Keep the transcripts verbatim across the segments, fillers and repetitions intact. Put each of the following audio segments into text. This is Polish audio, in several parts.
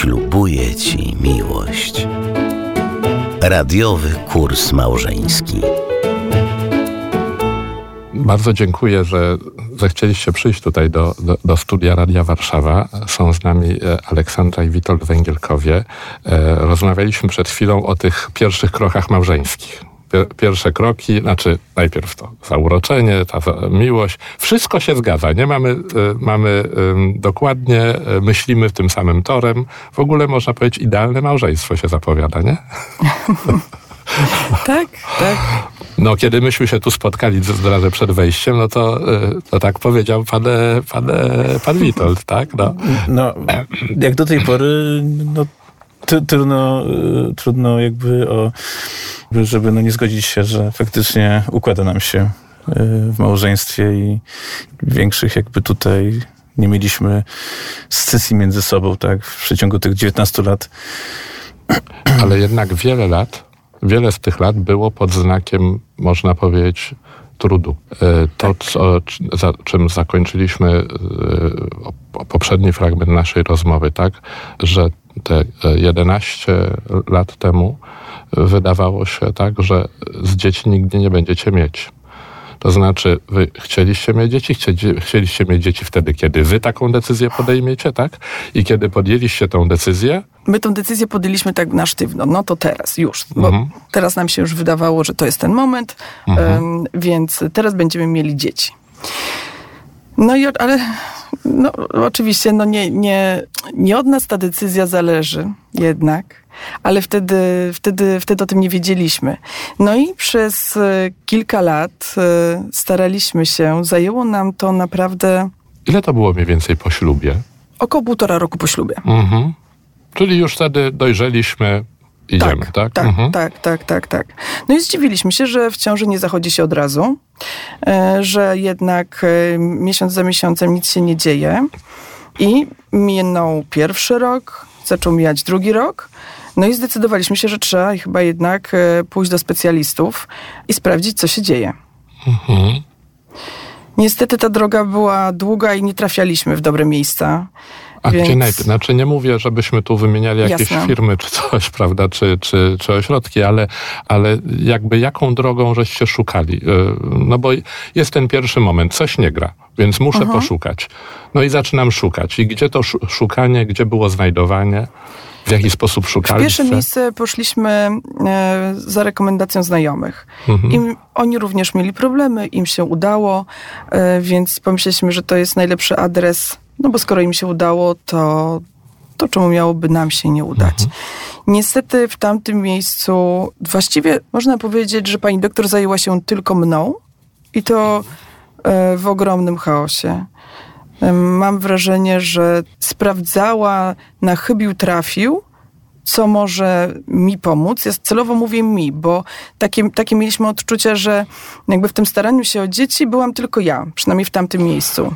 ślubuję ci miłość. Radiowy kurs małżeński. Bardzo dziękuję, że zechcieliście przyjść tutaj do, do, do studia Radia Warszawa. Są z nami Aleksandra i Witold Węgielkowie. E, rozmawialiśmy przed chwilą o tych pierwszych krokach małżeńskich. Pierwsze kroki, znaczy najpierw to zauroczenie, ta miłość. Wszystko się zgadza, nie? Mamy, mamy dokładnie, myślimy tym samym torem. W ogóle można powiedzieć, idealne małżeństwo się zapowiada, nie? Tak, tak. No, kiedy myśmy się tu spotkali zdradzę przed wejściem, no to, to tak powiedział pan, pan, pan Witold, tak? No. no, jak do tej pory, no, trudno, trudno jakby o, żeby no nie zgodzić się, że faktycznie układa nam się w małżeństwie i większych jakby tutaj nie mieliśmy scysji między sobą, tak, w przeciągu tych dziewiętnastu lat. Ale jednak wiele lat, wiele z tych lat było pod znakiem, można powiedzieć, trudu. To, co, za, czym zakończyliśmy poprzedni fragment naszej rozmowy, tak, że te jedenaście lat temu wydawało się tak, że z dzieci nigdy nie będziecie mieć. To znaczy, wy chcieliście mieć dzieci, chcieli, chcieliście mieć dzieci wtedy, kiedy wy taką decyzję podejmiecie, tak? I kiedy podjęliście tą decyzję? My tą decyzję podjęliśmy tak na sztywno. No to teraz, już. Bo mhm. teraz nam się już wydawało, że to jest ten moment, mhm. um, więc teraz będziemy mieli dzieci. No i, ale no, oczywiście no nie, nie, nie od nas ta decyzja zależy jednak. Ale wtedy, wtedy, wtedy o tym nie wiedzieliśmy. No i przez kilka lat staraliśmy się, zajęło nam to naprawdę... Ile to było mniej więcej po ślubie? Około półtora roku po ślubie. Mhm. Czyli już wtedy dojrzeliśmy, idziemy, tak? Tak, tak, mhm. tak, tak, tak, tak. No i zdziwiliśmy się, że w ciąży nie zachodzi się od razu, że jednak miesiąc za miesiącem nic się nie dzieje. I minął pierwszy rok, zaczął mijać drugi rok. No i zdecydowaliśmy się, że trzeba chyba jednak pójść do specjalistów i sprawdzić, co się dzieje. Mhm. Niestety ta droga była długa i nie trafialiśmy w dobre miejsca. A więc... gdzie najpierw? Znaczy nie mówię, żebyśmy tu wymieniali jakieś Jasne. firmy czy coś, prawda, czy, czy, czy ośrodki, ale, ale jakby jaką drogą żeście szukali? No bo jest ten pierwszy moment, coś nie gra, więc muszę mhm. poszukać. No i zaczynam szukać. I gdzie to szukanie, gdzie było znajdowanie? W jaki sposób szukaliście? W pierwsze miejsce poszliśmy e, za rekomendacją znajomych. Mhm. Im, oni również mieli problemy, im się udało, e, więc pomyśleliśmy, że to jest najlepszy adres, no bo skoro im się udało, to, to czemu miałoby nam się nie udać? Mhm. Niestety w tamtym miejscu właściwie można powiedzieć, że pani doktor zajęła się tylko mną i to e, w ogromnym chaosie. Mam wrażenie, że sprawdzała na chybił trafił, co może mi pomóc. Ja celowo mówię mi, bo takie, takie mieliśmy odczucie, że jakby w tym staraniu się o dzieci byłam tylko ja, przynajmniej w tamtym miejscu.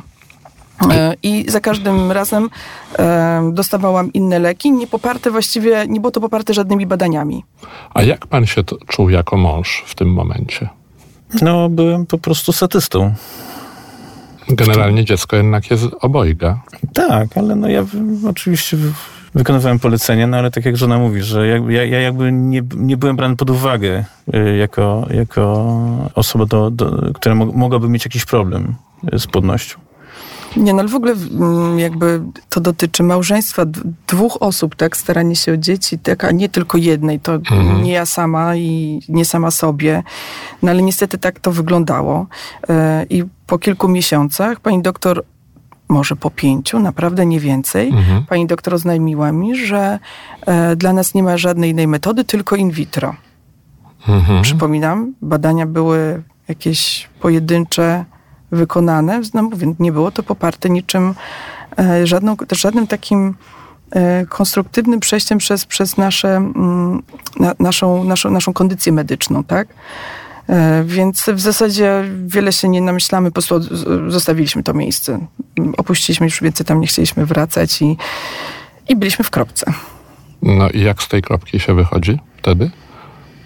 I za każdym razem dostawałam inne leki, nie poparte właściwie, nie było to poparte żadnymi badaniami. A jak pan się to czuł jako mąż w tym momencie? No, byłem po prostu statystą. Generalnie dziecko jednak jest obojga. Tak, ale no ja oczywiście wykonywałem polecenia, no ale tak jak żona mówi, że ja, ja, ja jakby nie, nie byłem brany pod uwagę jako, jako osoba, do, do, która mo- mogłaby mieć jakiś problem z płodnością. Nie, no ale w ogóle jakby to dotyczy małżeństwa dwóch osób, tak? Staranie się o dzieci, tak, a nie tylko jednej. To mhm. nie ja sama i nie sama sobie. No ale niestety tak to wyglądało. I po kilku miesiącach pani doktor, może po pięciu, naprawdę nie więcej, mhm. pani doktor oznajmiła mi, że dla nas nie ma żadnej innej metody, tylko in vitro. Mhm. Przypominam, badania były jakieś pojedyncze, wykonane. No mówię, nie było to poparte niczym, e, żadną, żadnym takim e, konstruktywnym przejściem przez, przez nasze, mm, na, naszą, naszą, naszą kondycję medyczną, tak? E, więc w zasadzie wiele się nie namyślamy, po prostu od, zostawiliśmy to miejsce. Opuściliśmy, już więcej tam nie chcieliśmy wracać i, i byliśmy w kropce. No i jak z tej kropki się wychodzi wtedy?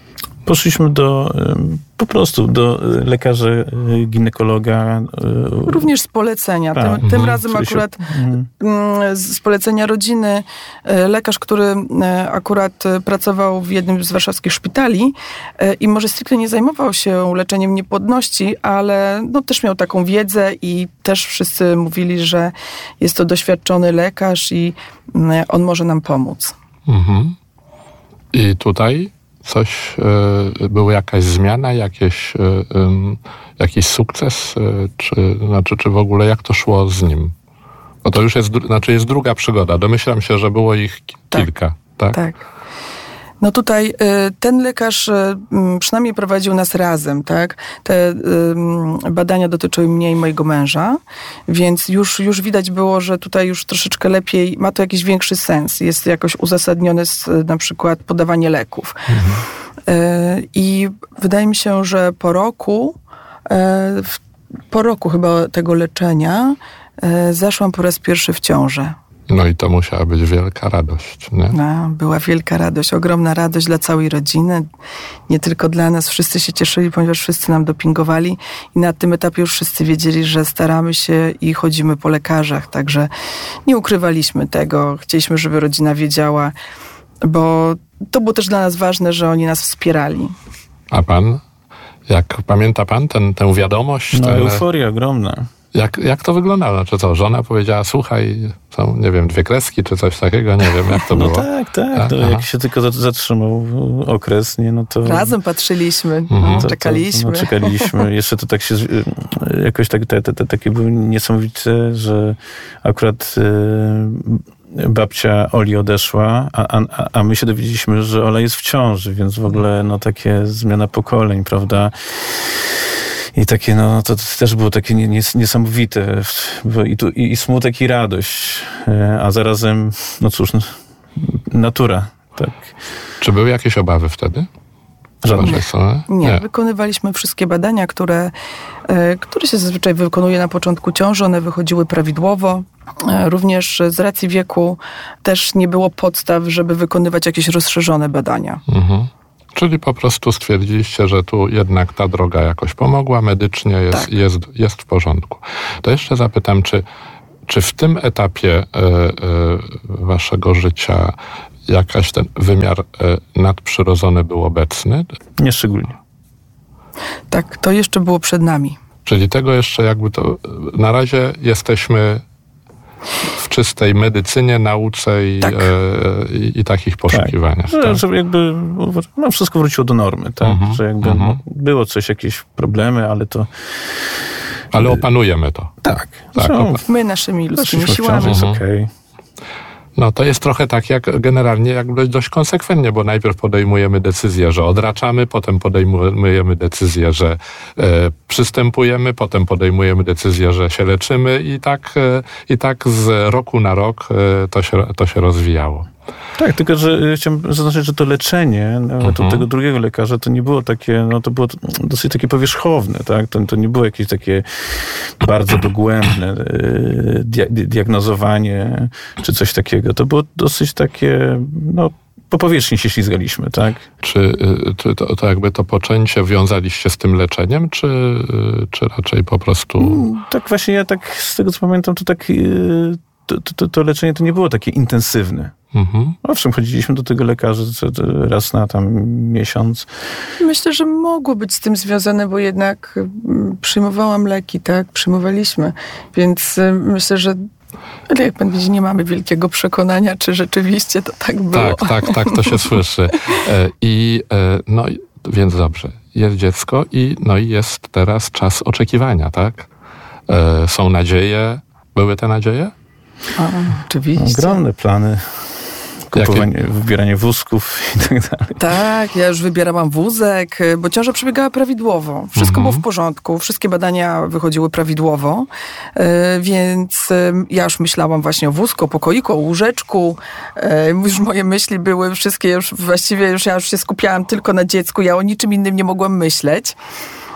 poszliśmy do, po prostu do lekarza, ginekologa. Również z polecenia. Tak. Tym, tym Mhm. razem Czyli się- akurat Mhm. mm, z polecenia rodziny lekarz, który akurat pracował w jednym z warszawskich szpitali i może stricte nie zajmował się leczeniem niepłodności, ale no, też miał taką wiedzę i też wszyscy mówili, że jest to doświadczony lekarz i on może nam pomóc. Mhm. I tutaj coś, y, była jakaś zmiana, jakieś, y, ym, jakiś sukces, y, czy, znaczy, czy w ogóle jak to szło z nim? Bo to już jest, dru- znaczy jest druga przygoda. Domyślam się, że było ich ki- Tak. kilka, tak? Tak. No tutaj y, ten lekarz y, m, przynajmniej prowadził nas razem, tak? Te y, m, badania dotyczyły mnie i mojego męża, więc już, już widać było, że tutaj już troszeczkę lepiej, ma to jakiś większy sens. Jest jakoś uzasadnione z, na przykład podawanie leków. Y, I wydaje mi się, że po roku, y, w, po roku chyba tego leczenia y, zaszłam po raz pierwszy w ciążę. No i to musiała być wielka radość, nie? No, była wielka radość, ogromna radość dla całej rodziny, nie tylko dla nas. Wszyscy się cieszyli, ponieważ wszyscy nam dopingowali i na tym etapie już wszyscy wiedzieli, że staramy się i chodzimy po lekarzach, także nie ukrywaliśmy tego. Chcieliśmy, żeby rodzina wiedziała, bo to było też dla nas ważne, że oni nas wspierali. A pan? Jak pamięta pan ten, tę wiadomość? No, Ten, euforia ogromna. jak, jak to wyglądało? Znaczy co, żona powiedziała, słuchaj, są, nie wiem, dwie kreski czy coś takiego? Nie wiem, jak to No było. tak, tak. A, To aha. jak się tylko za- zatrzymał okres, nie, no to... Razem patrzyliśmy, Mhm. to- czekaliśmy. To, no, czekaliśmy. Jeszcze to tak się, z- jakoś tak, te, te, te, takie były niesamowite, że akurat y, babcia Oli odeszła, a, a, a my się dowiedzieliśmy, że Ola jest w ciąży, więc w ogóle no takie zmiana pokoleń, prawda? I takie, no, to też było takie nie, nie, niesamowite. Bo I, tu, i, I smutek, i radość. E, A zarazem, no cóż, no, natura, tak. Czy były jakieś obawy wtedy? Z Żadnych. waszej strony? Nie, wykonywaliśmy wszystkie badania, które, e, które się zazwyczaj wykonuje na początku ciąży. One wychodziły prawidłowo. E, Również z racji wieku też nie było podstaw, żeby wykonywać jakieś rozszerzone badania. Mhm. Czyli po prostu stwierdziliście, że tu jednak ta droga jakoś pomogła, medycznie jest, Tak. jest, jest w porządku. To jeszcze zapytam, czy, czy w tym etapie e, e, waszego życia jakaś ten wymiar e, nadprzyrodzony był obecny? Nieszczególnie. Tak, to jeszcze było przed nami. Czyli tego jeszcze jakby to... Na razie jesteśmy w czystej medycynie, nauce i, Tak. e, i, i takich poszukiwaniach. Że, tak? że jakby no, wszystko wróciło do normy, tak? Mhm, Że jakby mhm. no, było coś, jakieś problemy, ale to Ale opanujemy to. tak. Tak, Zresztą opa- My naszymi ludzkimi weszliśmy w siłami. ciążę, jest Mhm. okej. No to jest trochę tak jak generalnie jakby dość konsekwentnie, bo najpierw podejmujemy decyzję, że odraczamy, potem podejmujemy decyzję, że e, przystępujemy, potem podejmujemy decyzję, że się leczymy i tak, e, i tak z roku na rok e, to, się, to się rozwijało. Tak, tylko że y, chciałem zaznaczyć, że to leczenie nawet Mhm. od tego drugiego lekarza to nie było takie, no to było dosyć takie powierzchowne, tak? To, to nie było jakieś takie bardzo dogłębne y, dia- di- diagnozowanie czy coś takiego. To było dosyć takie, no po powierzchni się ślizgaliśmy, tak? Czy, y, czy to, to jakby to poczęcie wiązaliście z tym leczeniem, czy, y, czy raczej po prostu... Mm, Tak właśnie ja tak z tego co pamiętam, to tak y, to, to, to leczenie to nie było takie intensywne. Mhm. Owszem, chodziliśmy do tego lekarza co- co raz na tam miesiąc. Myślę, że mogło być z tym związane, bo jednak mm, przyjmowałam leki, tak? Przyjmowaliśmy. Więc y, myślę, że ale jak pan widzi, nie mamy wielkiego przekonania, czy rzeczywiście to tak było. Tak, tak, tak, to się słyszy. E, I e, no i- więc dobrze, jest dziecko i no i jest teraz czas oczekiwania, tak? E, Są nadzieje. Były te nadzieje? O, oczywiście. Ogromne plany. Kupowanie, wybieranie wózków i tak dalej. Tak, ja już wybierałam wózek, bo ciąża przebiegała prawidłowo. Wszystko Mhm. było w porządku, wszystkie badania wychodziły prawidłowo, e, więc e, ja już myślałam właśnie o wózku, o pokoiku, o łóżeczku. E, Już moje myśli były wszystkie, już właściwie już ja już się skupiałam tylko na dziecku, ja o niczym innym nie mogłam myśleć.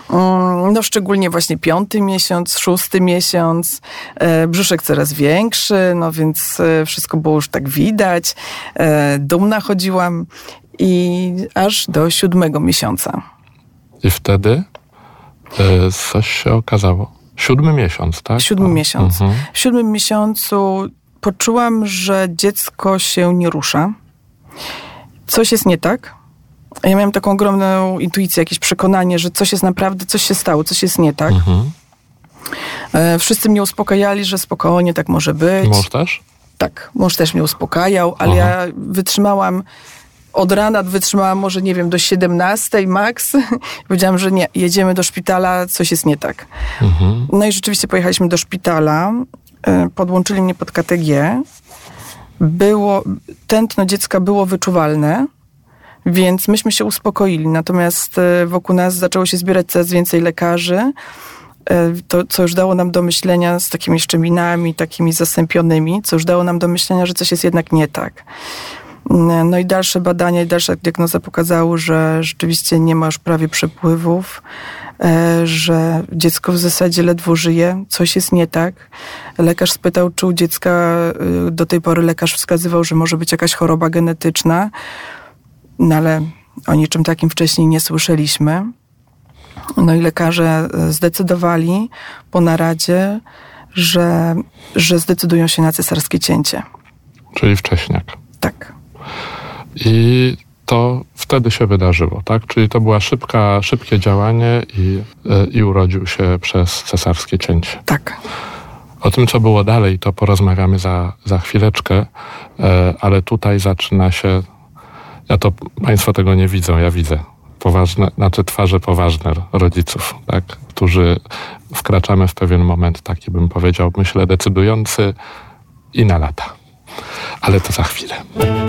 No szczególnie właśnie piąty miesiąc, szósty miesiąc, brzuszek coraz większy, no więc wszystko było już tak widać. Dumna chodziłam i aż do siódmego miesiąca. I wtedy y, coś się okazało. Siódmy miesiąc, tak? Siódmy o, miesiąc. Uh-huh. W siódmym miesiącu poczułam, że dziecko się nie rusza. Coś jest nie tak. Ja miałam taką ogromną intuicję, jakieś przekonanie, że coś jest naprawdę, coś się stało, coś jest nie tak. Uh-huh. E, wszyscy mnie uspokajali, że spokojnie, tak może być. Mąż też? Tak, mąż też mnie uspokajał, ale uh-huh. ja wytrzymałam od rana, wytrzymałam może, nie wiem, do siedemnastej max. Powiedziałam, że nie, jedziemy do szpitala, coś jest nie tak. Uh-huh. No i rzeczywiście pojechaliśmy do szpitala, e, podłączyli mnie pod K T G. Było, tętno dziecka było wyczuwalne, więc myśmy się uspokoili. Natomiast wokół nas zaczęło się zbierać coraz więcej lekarzy, to, co już dało nam do myślenia z takimi szczeminami, takimi zasępionymi, co już dało nam do myślenia, że coś jest jednak nie tak. No i dalsze badania i dalsza diagnoza pokazały, że rzeczywiście nie ma już prawie przepływów, że dziecko w zasadzie ledwo żyje, coś jest nie tak. Lekarz spytał, czy u dziecka, do tej pory lekarz wskazywał, że może być jakaś choroba genetyczna, no ale o niczym takim wcześniej nie słyszeliśmy. No i lekarze zdecydowali po naradzie, że, że zdecydują się na cesarskie cięcie. Czyli wcześniak. Tak. I to wtedy się wydarzyło, tak? Czyli to była szybka, szybkie działanie i, i urodził się przez cesarskie cięcie. Tak. O tym, co było dalej, to porozmawiamy za, za chwileczkę, ale tutaj zaczyna się, ja to, państwo tego nie widzą, ja widzę, poważne, znaczy twarze poważne rodziców, tak? Którzy wkraczamy w pewien moment, taki bym powiedział, myślę, decydujący i na lata. Ale to za chwilę.